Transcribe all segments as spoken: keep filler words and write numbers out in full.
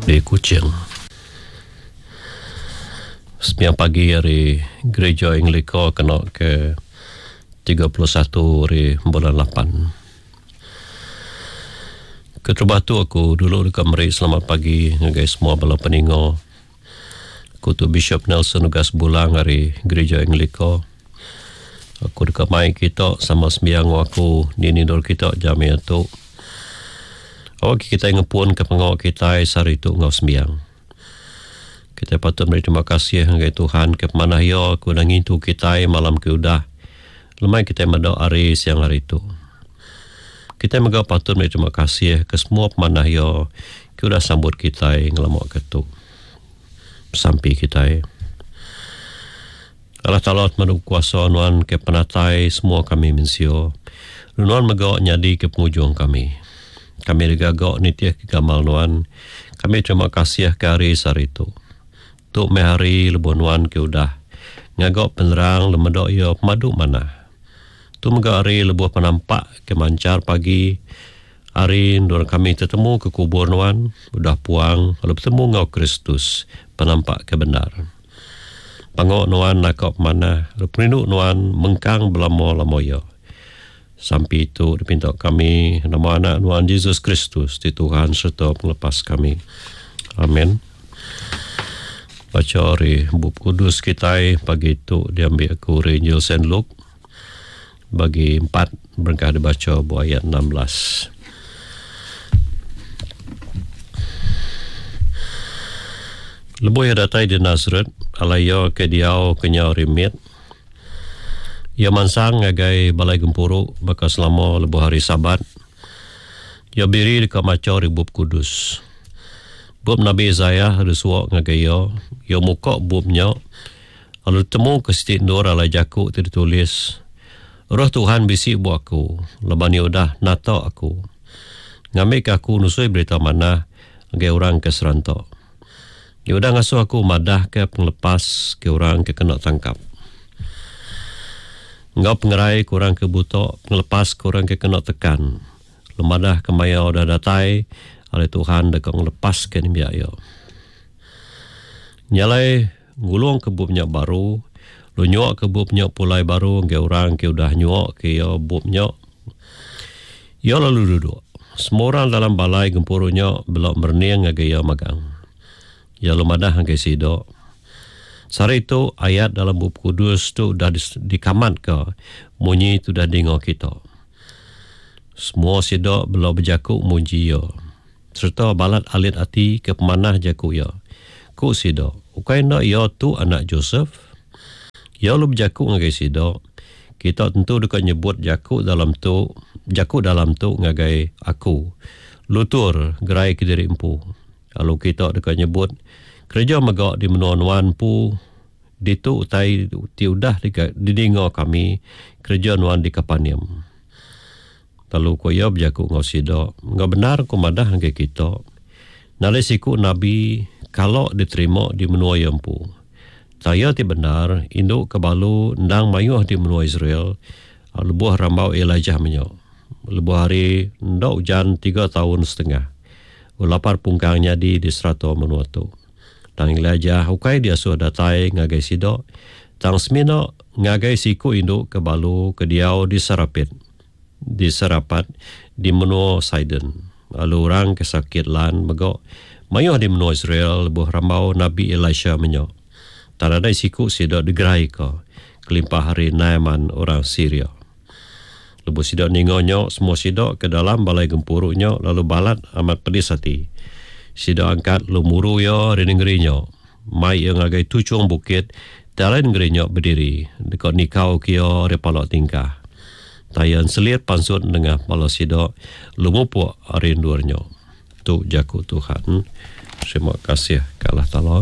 di Kuching. Sembilan pagi hari Gereja Anglika kena ke tiga puluh satu hari bulan lapan. Keterbatu aku dulu dekat Meri. Selamat pagi guys semua bala peningo. Aku tu Bishop Nelson Ugas Bulang hari Gereja Anglika. Aku dekat mai kita sama sembiang aku nini dor kita jam itu. Awak kita ngepun ke pengawak kita sehari itu ngau sembiang. Kita patut beri terima kasih kepada Tuhan ke mana ia aku dah ngintu kita malam ke udah. Lemai kita mendoa hari siang hari itu. Kita juga patut beri terima kasih ke semua pemanah ia ke udah sambut kita ngelamak ketuk. Sampai kita. Allah Ta'ala madu kuasa nuan ke penatai semua kami mensio. Nuan megak nyadi ke penghujung kami. Kami digagak nitiah ke gamal nuan. Kami terima kasih ke hari sehari itu. Tuk mehari lebuh nuan ke udah. Ngagak penerang lemedok ia pemadu mana. Tu megak hari lebuh penampak ke mancar pagi. Hari dorang kami tertemu ke kubur nuan. Udah puang. Lalu bertemu ngau Kristus. Penampak kebenar. Pangok nuan nakok mana. Lalu perinuk nuan mengkang belamo-lamo ia. Sampai itu dipinta kami nama anak Tuhan Yesus Kristus di Tuhan serta penglepas kami. Amin. Baca hari Bub Kudus kita pagi itu diambil aku Injil Saint Luke bagi empat berkah dibaca buah ayat enam belas. Lebuh yang datai di Nazareth alaya ke diau kenyau rimit. Ia mansang ngagai balai gempuru baka selama lebuh hari Sabat. Ia biri dekat macau ribub kudus. Bub Nabi Isaiah ada suak ngagai ia. Ia muka bubnya. Lalu temu ke sitik nur ala jakuk tertulis. Roh Tuhan bisik buat aku. Leban ia dah nata aku. Ngamik aku nusui berita mana. Ngagai orang ke serantok. Ia dah ngasuh aku madah ke penglepas ke orang ke kena tangkap. Ngau pengerai kurang ke butok, pengelepas kurang ke kena tekan. Lemadah kemaya dah datai, oleh Tuhan dekat melepaskan biak ia. Nyalai ngulung ke bubnya baru, lu nyuak ke bubnya pulai baru, ke orang ke udah nyuak ke ia bubnya. Ia lalu duduk. Semua orang dalam balai gempurunya belok berniang ngage ia magang. Ia lemadah ngage sidok. Sehari itu ayat dalam Bub Kudus tu dah dikamat ke munyi tu dah dengar kita. Semua sidak belau berjakuk muji ya. Serta balat alit hati ke pemanah jakuk ya. Ku sidak. Ukai nak ya tu anak Joseph. Ya lu berjakuk ngagai sidak. Kita tentu dekat nyebut jakuk dalam tu. Jakuk dalam tu ngagai aku. Lutur gerai ke diri empu. Kalau kita dekat nyebut kerja megak di menuan-nuan pu di tu utai tiudah didengar kami kerja nuan di Kapanium. Lalu ko ya berjaku ngau sida. Ngau benar ko madah ke kita. Nalai siku Nabi kalau diterima di menua yampu. Saya ti benar induk kebalu ndang mayuh di menua Israel. Lebuh rambau Elijah menyo. Lebuh hari ndak hujan tiga tahun setengah. Ulapar pungkangnya di di serata menua tu. Tang Elijah hukai dia sudah datai ngagai sidok. Tang semina ngagai siku induk ke balu ke diau di Sarapit. Di Sarapat di menua Sidon. Lalu orang kesakit lan megok. Mayuh di menua Israel lebuh rambau Nabi Elisha menyo. Taradai siku sidok digerai ke. Kelimpah hari Naaman orang Syria. Lebuh sidok ningonyo semua sidok ke dalam balai gempurunya lalu balat amat pedis hati. Sida angkat lumuru ya rineng-gerinya. Mai yang agai tucung bukit, taran gerinya berdiri. Dekat nikau kia repalok tingkah. Tayan selir pansut dengan pala sida lumupuk rinduarnya. Tu jaku Tuhan. Terima kasih ke Allah Ta'ala.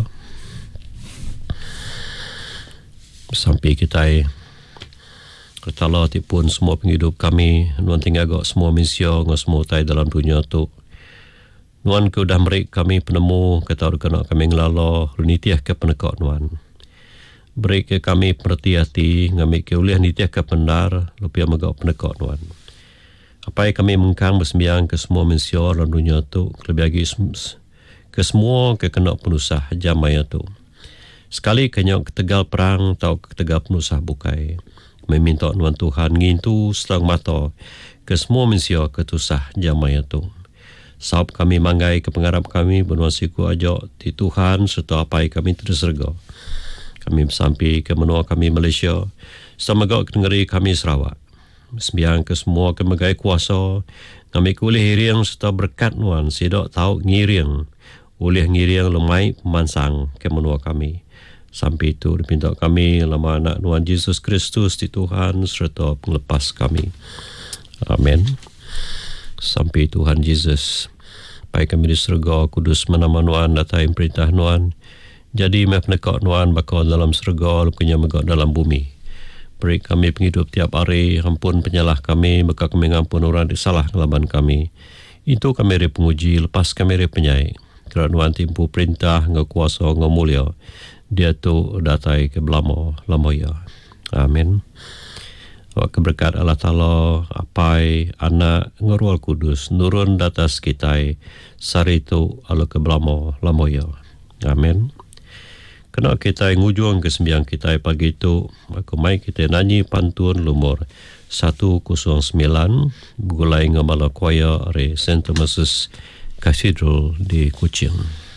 Sampai kita kata Allah tipun semua penghidup kami. Nuan tinggal gak semua misio ngak semua tai dalam dunia tu. Nuan ke udah merik kami penemu kata kena kami ngelalo nitiah ke penekak nuan. Beri ke kami perhati hati ngamik ke uliah nitiah ke benar lupia megak penekak nuan. Apa yang kami mengkang bersembiang ke semua mensio dalam dunia tu lebih lagi ke semua ke kena penusah jamaya tu. Sekali kenyok ketegal perang tau ketegal penusah bukai. Meminta nuan Tuhan ngintu selang mata ke semua manusia ketusah jamaya tu. Sabab kami manggai ke pengarap kami benua siku ajak di Tuhan serta apai kami terserga. Kami sampai ke menua kami Malaysia, semoga ke negeri kami Sarawak. Sembiang ke semua ke megai kuasa, kami kulih hiriang serta berkat nuan sidak tahu ngiriang, oleh ngiriang lemai pemansang ke menua kami. Sampai itu dipinta kami lama anak nuan Yesus Kristus di Tuhan serta penglepas kami. Amin. Sampai Tuhan Yesus. Baik kami di surga, kudus menama nuan datai perintah nuan. Jadi meh penekak nuan bakal dalam surga, lupanya megak dalam bumi. Beri kami penghidup tiap hari, ampun penyalah kami, maka kami ngampun orang disalah ngelaban kami. Itu kami re penguji, lepas kami re penyai. Kerana nuan timpu perintah, ngekuasa, ngemulia. Dia tu datai ke belamo, lamoya. Amin. Keberkat Allah Ta'ala, apai, anak, ngerual kudus, nurun datas kita, saritu, ala ke belamo, lamoya. Amin. Kena kita ngujung ke sembiang kita pagi itu, aku mai kita nyanyi pantun lumur satu kosong sembilan, begulai ngamala kuaya re Saint Thomas Cathedral di Kuching.